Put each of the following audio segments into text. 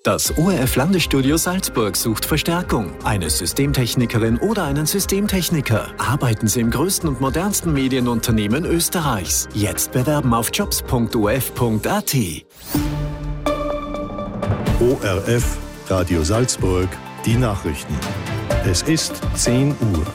Das ORF-Landesstudio Salzburg sucht Verstärkung. Eine Systemtechnikerin oder einen Systemtechniker. Arbeiten Sie im größten und modernsten Medienunternehmen Österreichs. Jetzt bewerben auf jobs.orf.at. ORF Radio Salzburg, die Nachrichten. Es ist 10 Uhr.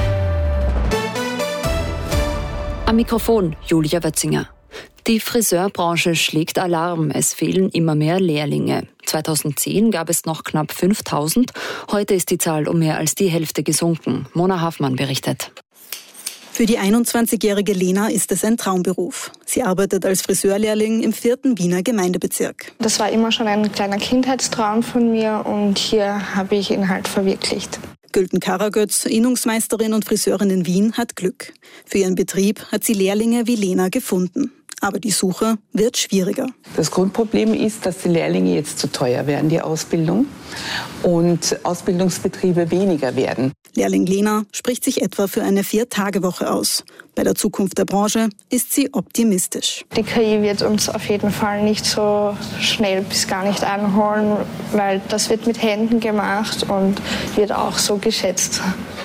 Am Mikrofon Julia Wötzinger. Die Friseurbranche schlägt Alarm. Es fehlen immer mehr Lehrlinge. 2010 gab es noch knapp 5.000. Heute ist die Zahl um mehr als die Hälfte gesunken. Mona Hafmann berichtet. Für die 21-jährige Lena ist es ein Traumberuf. Sie arbeitet als Friseurlehrling im 4. Wiener Gemeindebezirk. Das war immer schon ein kleiner Kindheitstraum von mir und hier habe ich ihn halt verwirklicht. Gülten Karagötz, Innungsmeisterin und Friseurin in Wien, hat Glück. Für ihren Betrieb hat sie Lehrlinge wie Lena gefunden. Aber die Suche wird schwieriger. Das Grundproblem ist, dass die Lehrlinge jetzt zu teuer werden, die Ausbildung, und Ausbildungsbetriebe weniger werden. Lehrling Lena spricht sich etwa für eine 4-Tage-Woche aus. Bei der Zukunft der Branche ist sie optimistisch. Die KI wird uns auf jeden Fall nicht so schnell bis gar nicht einholen, weil das wird mit Händen gemacht und wird auch so geschätzt.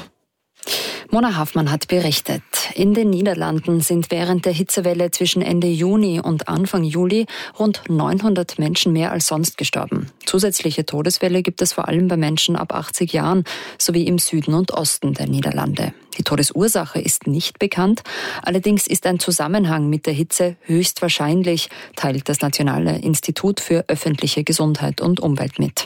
Mona Hafmann hat berichtet. In den Niederlanden sind während der Hitzewelle zwischen Ende Juni und Anfang Juli rund 900 Menschen mehr als sonst gestorben. Zusätzliche Todesfälle gibt es vor allem bei Menschen ab 80 Jahren sowie im Süden und Osten der Niederlande. Die Todesursache ist nicht bekannt. Allerdings ist ein Zusammenhang mit der Hitze höchstwahrscheinlich, teilt das Nationale Institut für öffentliche Gesundheit und Umwelt mit.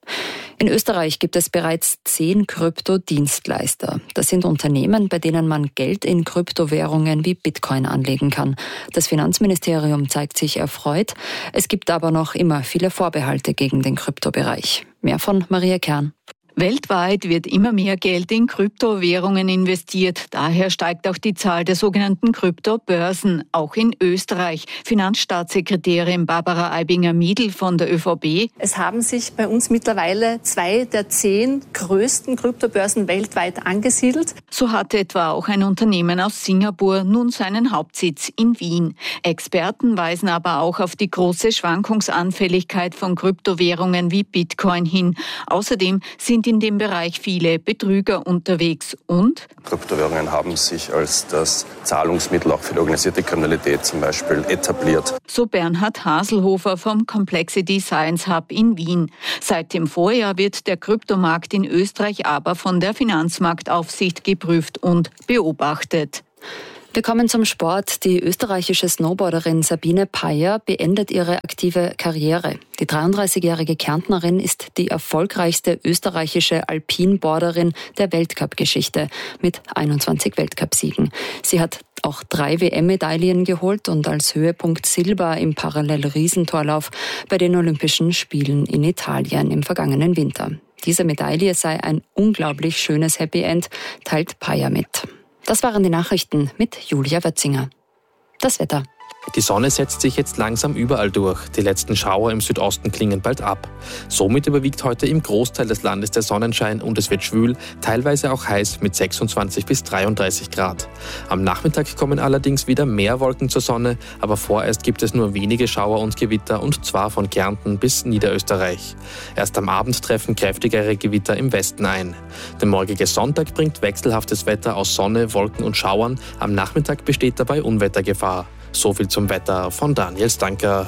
In Österreich gibt es bereits 10 Kryptodienstleister. Das sind Unternehmen, bei denen man Geld in Kryptowährungen wie Bitcoin anlegen kann. Das Finanzministerium zeigt sich erfreut. Es gibt aber noch immer viele Vorbehalte gegen den Kryptobereich. Mehr von Maria Kern. Weltweit wird immer mehr Geld in Kryptowährungen investiert. Daher steigt auch die Zahl der sogenannten Kryptobörsen, auch in Österreich. Finanzstaatssekretärin Barbara Aibinger-Miedl von der ÖVP. Es haben sich bei uns mittlerweile 2 der 10 größten Kryptobörsen weltweit angesiedelt. So hatte etwa auch ein Unternehmen aus Singapur nun seinen Hauptsitz in Wien. Experten weisen aber auch auf die große Schwankungsanfälligkeit von Kryptowährungen wie Bitcoin hin. Außerdem sind in dem Bereich viele Betrüger unterwegs und Kryptowährungen haben sich als das Zahlungsmittel auch für die organisierte Kriminalität zum Beispiel etabliert. So Bernhard Haselhofer vom Complexity Science Hub in Wien. Seit dem Vorjahr wird der Kryptomarkt in Österreich aber von der Finanzmarktaufsicht geprüft und beobachtet. Wir kommen zum Sport. Die österreichische Snowboarderin Sabine Payer beendet ihre aktive Karriere. Die 33-jährige Kärntnerin ist die erfolgreichste österreichische Alpinboarderin der Weltcup-Geschichte mit 21 Weltcupsiegen. Sie hat auch 3 WM-Medaillen geholt und als Höhepunkt Silber im Parallel-Riesentorlauf bei den Olympischen Spielen in Italien im vergangenen Winter. Diese Medaille sei ein unglaublich schönes Happy End, teilt Payer mit. Das waren die Nachrichten mit Julia Wötzinger. Das Wetter. Die Sonne setzt sich jetzt langsam überall durch. Die letzten Schauer im Südosten klingen bald ab. Somit überwiegt heute im Großteil des Landes der Sonnenschein und es wird schwül, teilweise auch heiß mit 26 bis 33 Grad. Am Nachmittag kommen allerdings wieder mehr Wolken zur Sonne, aber vorerst gibt es nur wenige Schauer und Gewitter und zwar von Kärnten bis Niederösterreich. Erst am Abend treffen kräftigere Gewitter im Westen ein. Der morgige Sonntag bringt wechselhaftes Wetter aus Sonne, Wolken und Schauern. Am Nachmittag besteht dabei Unwettergefahr. So viel zum Wetter von Daniel Stanker.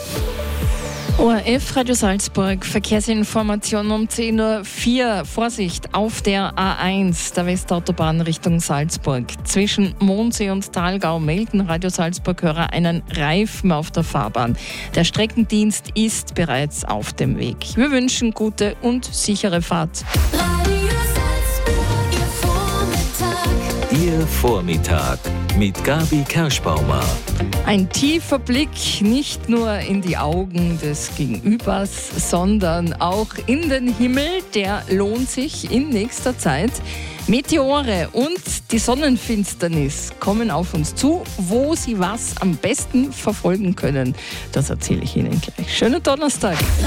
ORF Radio Salzburg, Verkehrsinformation um 10.04 Uhr. Vorsicht auf der A1, der Westautobahn Richtung Salzburg. Zwischen Mondsee und Thalgau melden Radio Salzburg-Hörer einen Reifen auf der Fahrbahn. Der Streckendienst ist bereits auf dem Weg. Wir wünschen gute und sichere Fahrt. Ihr Vormittag mit Gabi Kerschbaumer. Ein tiefer Blick nicht nur in die Augen des Gegenübers, sondern auch in den Himmel, der lohnt sich in nächster Zeit. Meteore und die Sonnenfinsternis kommen auf uns zu. Wo Sie was am besten verfolgen können, das erzähle ich Ihnen gleich. Schönen Donnerstag.